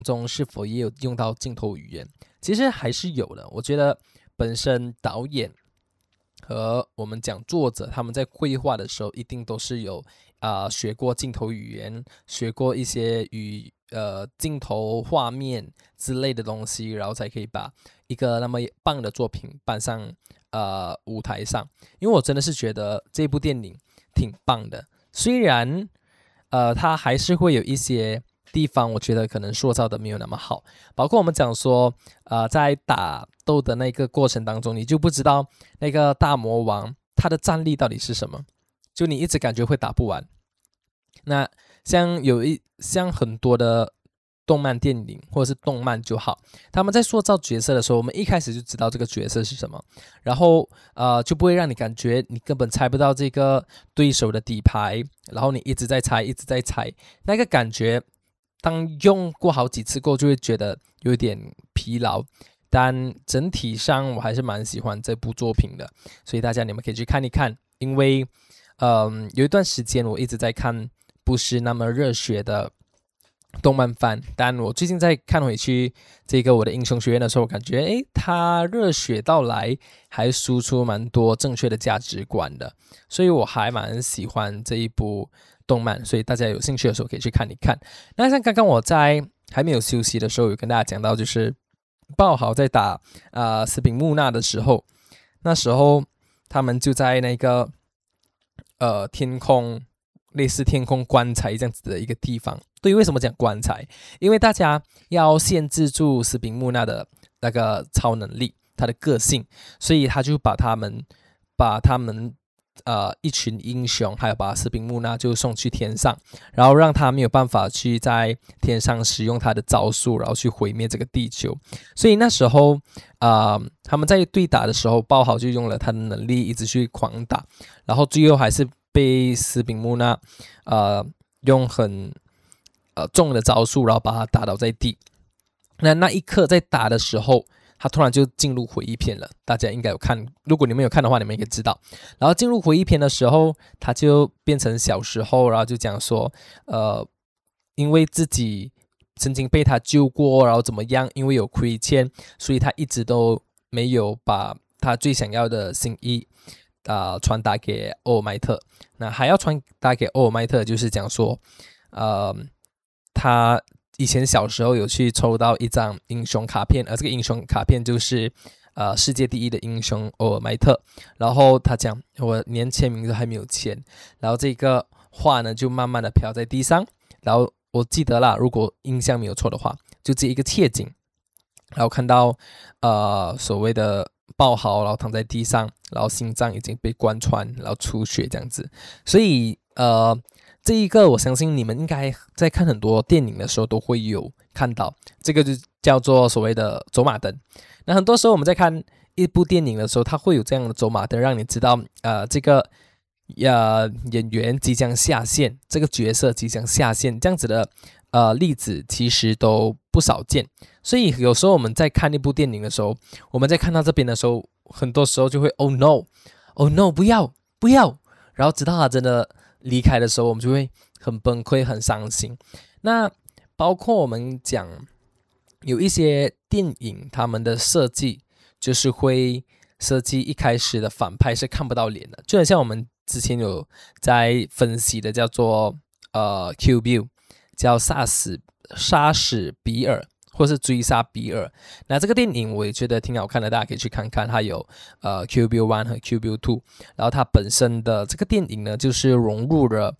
中是否也有用到镜头语言？其实还是有的。我觉得本身导演和我们讲作者他们在绘画的时候，一定都是有学过镜头语言，学过一些镜头画面之类的东西，然后才可以把一个那么棒的作品搬上舞台上。因为我真的是觉得这部电影挺棒的，虽然它还是会有一些地方我觉得可能塑造的没有那么好，包括我们讲说在打斗的那个过程当中，你就不知道那个大魔王他的战力到底是什么，就你一直感觉会打不完。那像很多的动漫电影或者是动漫就好，他们在塑造角色的时候，我们一开始就知道这个角色是什么，然后就不会让你感觉你根本猜不到这个对手的底牌，然后你一直在猜一直在猜，那个感觉当用过好几次过就会觉得有点疲劳。但整体上我还是蛮喜欢这部作品的，所以大家你们可以去看一看。因为有一段时间我一直在看不是那么热血的动漫番，但我最近在看回去这个我的英雄学院的时候，我感觉它热血到来，还输出蛮多正确的价值观的，所以我还蛮喜欢这一部动漫，所以大家有兴趣的时候可以去看一看。那像刚刚我在还没有休息的时候有跟大家讲到，就是爆豪在打斯宾木纳的时候，那时候他们就在那个天空，类似天空棺材这样子的一个地方。对，为什么讲棺材？因为大家要限制住斯宾木纳的那个超能力，他的个性，所以他就把他们一群英雄还有把斯宾木纳就送去天上，然后让他没有办法去在天上使用他的招数，然后去毁灭这个地球。所以那时候他们在对打的时候，爆豪就用了他的能力一直去狂打，然后最后还是被斯宾木纳用很重的招数，然后把他打倒在地。那一刻在打的时候，他突然就进入回忆篇了，大家应该有看，如果你们有看的话，你们也可以知道。然后进入回忆篇的时候，他就变成小时候，然后就讲说，因为自己曾经被他救过，然后怎么样，因为有亏欠，所以他一直都没有把他最想要的心意传达给欧尔麦特。那还要传达给欧尔麦特，就是讲说，他以前小时候有去抽到一张英雄卡片，而这个英雄卡片就是世界第一的英雄欧尔麦特。然后他讲我连签名都还没有签，然后这个画呢就慢慢的飘在地上，然后我记得啦，如果印象没有错的话，就这一个切景，然后看到所谓的爆豪，然后躺在地上，然后心脏已经被贯穿，然后出血这样子。所以这一个我相信你们应该在看很多电影的时候都会有看到，这个就叫做所谓的走马灯。那很多时候我们在看一部电影的时候，它会有这样的走马灯，让你知道这个演员即将下线，这个角色即将下线，这样子的例子其实都不少见。所以有时候我们在看一部电影的时候，我们在看到这边的时候，很多时候就会 oh no 不要，然后直到他真的离开的时候，我们就会很崩溃很伤心。那包括我们讲有一些电影他们的设计就是会设计一开始的反派是看不到脸的，就很像我们之前有在分析的叫做Kill Bill， 叫杀死比尔或是追杀比尔。那这个电影我也觉得挺好看的，大家可以去看看。它有Kill Bill 1和 Kill Bill 2，然后它本身的这个电影呢，就是融入了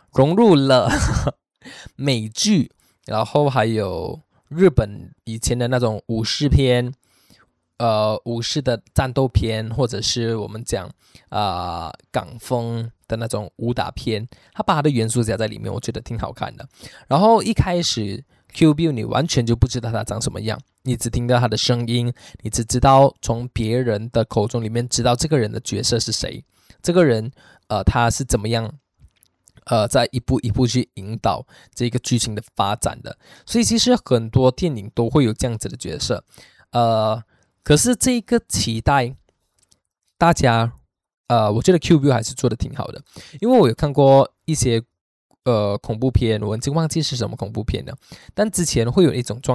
美剧，然后还有日本以前的那种武士片，武士的战斗片，或者是我们讲港风的那种武打片，它把它的元素加在里面，我觉得挺好看的。然后一开始 Q Bill 你完全就不知道他长什么样，你只听到他的声音，你只知道从别人的口中里面知道这个人的角色是谁，这个人他是怎么样在一步一步去引导这个剧情的发展的。所以其实很多电影都会有这样子的角色，可是这个期待大家我觉得 Q Bill 还是做的挺好的，因为我有看过一些恐怖片，我已经忘记是什么恐怖片了，但之前会有一种状